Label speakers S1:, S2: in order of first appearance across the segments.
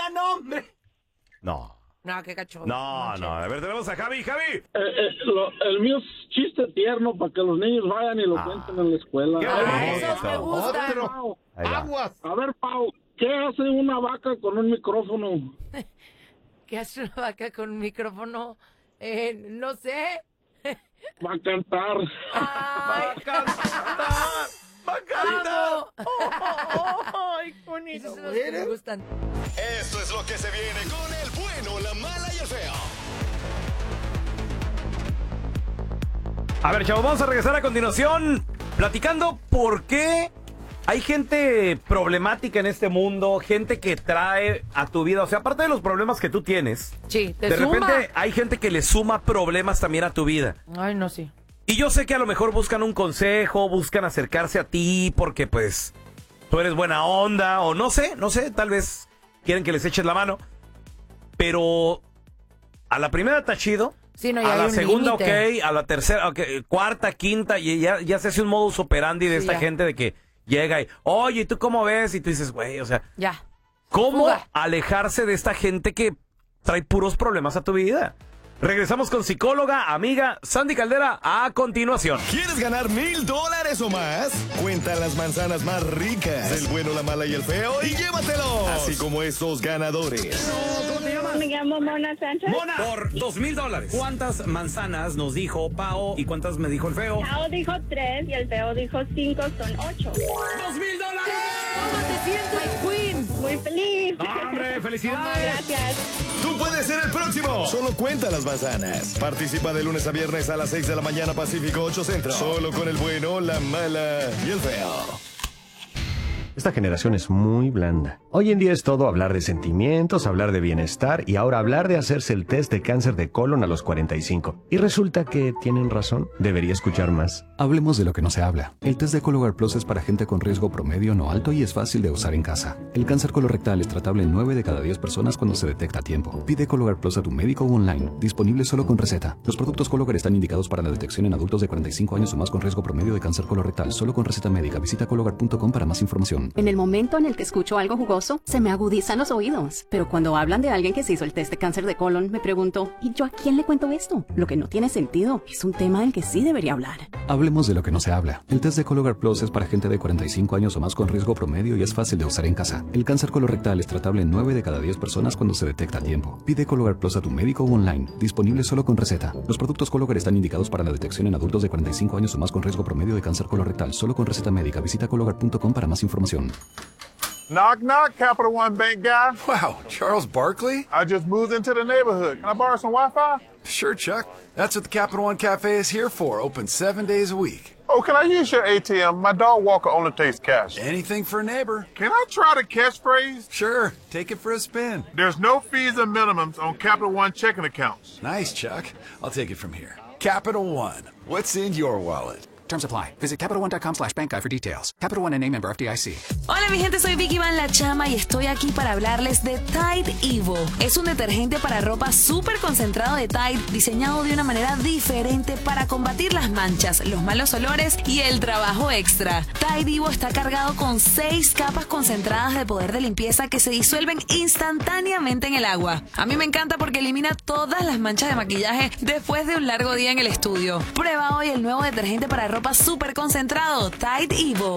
S1: diga nombre.
S2: No.
S3: No, qué cachondo.
S2: No. A ver, tenemos a Javi.
S4: El mío es chiste tierno para que los niños vayan y lo cuenten en la escuela.
S3: Esos me gustan.
S4: Aguas. A ver, Pau, ¿qué hace una vaca con un micrófono?
S3: ¿Qué hace una vaca con un micrófono? No sé.
S4: Va a cantar.
S3: Ay.
S2: Va a cantar.
S3: Ay, bonito. Esos son los que me gustan.
S5: Esto es lo que se viene con el bueno, la mala y el feo.
S2: A ver, chavos, vamos a regresar a continuación platicando por qué hay gente problemática en este mundo, gente que trae a tu vida, o sea, aparte de los problemas que tú tienes,
S3: Sí,
S2: de repente hay gente que le suma problemas también a tu vida.
S3: Ay, no, sí.
S2: Y yo sé que a lo mejor buscan un consejo, buscan acercarse a ti porque pues tú eres buena onda o no sé, tal vez quieren que les eches la mano, pero a la primera está chido.
S3: Sí, no,
S2: a la segunda,
S3: límite.
S2: ok, a la tercera, ok, cuarta, quinta, y ya se hace un modus operandi de esta gente de que llega y, oye, ¿y tú cómo ves? Y tú dices, güey, o sea,
S3: ya.
S2: ¿cómo
S3: Fuga.
S2: alejarse de esta gente que trae puros problemas a tu vida? Regresamos con psicóloga, amiga Sandy Caldera a continuación.
S5: ¿Quieres ganar $1,000 o más? Cuenta las manzanas más ricas del bueno, la mala y el feo y llévatelo. Así como estos ganadores.
S2: ¿Cómo te llamas?
S6: Me llamo Mona Sánchez.
S2: Mona, por $2,000. ¿Cuántas manzanas nos dijo Pao y cuántas me dijo el feo?
S6: Pao dijo 3 y el feo dijo 5, son 8.
S2: $2,000.
S3: ¿Cómo te sientes, my queen?
S6: Muy feliz.
S2: ¡Hombre, felicidades!
S6: Gracias.
S5: Tú puedes ser el próximo. Solo cuenta las manzanas. Participa de lunes a viernes a las 6 de la mañana Pacífico 8 Centro. Solo con el bueno, la mala y el feo.
S7: Esta generación es muy blanda. Hoy en día es todo hablar de sentimientos, hablar de bienestar y ahora hablar de hacerse el test de cáncer de colon a los 45. Y resulta que tienen razón. Debería escuchar más.
S8: Hablemos de lo que no se habla. El test de Cologuard Plus es para gente con riesgo promedio no alto y es fácil de usar en casa. El cáncer colorectal es tratable en 9 de cada 10 personas cuando se detecta a tiempo. Pide Cologuard Plus a tu médico o online. Disponible solo con receta. Los productos Cologuard están indicados para la detección en adultos de 45 años o más con riesgo promedio de cáncer colorectal. Solo con receta médica. Visita Cologuard.com para más información.
S9: En el momento en el que escucho algo jugoso, se me agudizan los oídos. Pero cuando hablan de alguien que se hizo el test de cáncer de colon, me pregunto, ¿y yo a quién le cuento esto? Lo que no tiene sentido. Es un tema del que sí debería hablar.
S8: Hablemos de lo que no se habla. El test de Cologuard Plus es para gente de 45 años o más con riesgo promedio y es fácil de usar en casa. El cáncer colorectal es tratable en 9 de cada 10 personas cuando se detecta a tiempo. Pide Cologuard Plus a tu médico o online. Disponible solo con receta. Los productos Cologuard están indicados para la detección en adultos de 45 años o más con riesgo promedio de cáncer colorectal. Solo con receta médica. Visita Cologuard.com para más información.
S10: Knock, knock, Capital One Bank guy.
S11: Wow, Charles Barkley?
S10: I just moved into the neighborhood. Can I borrow some Wi-Fi?
S11: Sure, Chuck. That's what the Capital One Cafe is here for, open 7 days a week.
S10: Oh, can I use your ATM? My dog walker only takes cash.
S11: Anything for a neighbor.
S10: Can I try the catchphrase?
S11: Sure, take it for a spin.
S10: There's no fees or minimums on Capital One checking accounts.
S11: Nice, Chuck. I'll take it from here. Capital One. What's in your wallet?
S12: Terms apply. Visit CapitalOne.com/bankguide for details. Capital One, N.A. member FDIC.
S13: Hola mi gente, soy Vicky Van La Chama y estoy aquí para hablarles de Tide Evo. Es un detergente para ropa súper concentrado de Tide, diseñado de una manera diferente para combatir las manchas, los malos olores y el trabajo extra. Tide Evo está cargado con 6 capas concentradas de poder de limpieza que se disuelven instantáneamente en el agua. A mí me encanta porque elimina todas las manchas de maquillaje después de un largo día en el estudio. Prueba hoy el nuevo detergente para ropa súper concentrado, Tide Evo.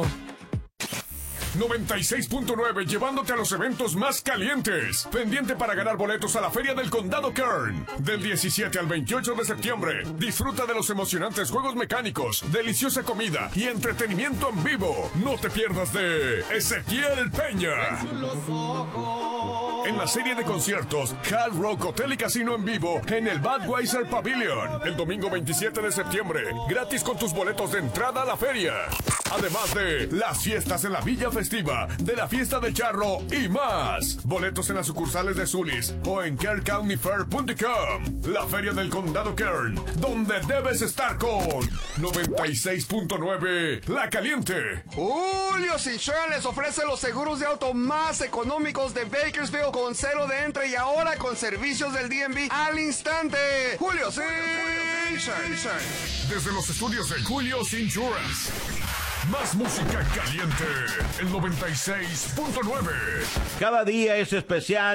S14: 96.9 llevándote a los eventos más calientes. Pendiente para ganar boletos a la Feria del Condado Kern. Del 17 al 28 de septiembre. Disfruta de los emocionantes juegos mecánicos, deliciosa comida y entretenimiento en vivo. No te pierdas de Ezequiel Peña. En la serie de conciertos Hard Rock Hotel y Casino en vivo en el Budweiser Pavilion. El domingo 27 de septiembre. Gratis con tus boletos de entrada a la feria. Además de las fiestas en la Villa Festiva, de la Fiesta del Charro y más. Boletos en las sucursales de Zulis o en KernCountyFair.com. La Feria del Condado Kern, donde debes estar con 96.9 La Caliente.
S15: Julio Insurance les ofrece los seguros de auto más económicos de Bakersfield con cero de entre y ahora con servicios del DMV al instante. Julio Insurance.
S14: Desde los estudios de Julio's Insurance. Más música caliente, el 96.9.
S16: Cada día es especial.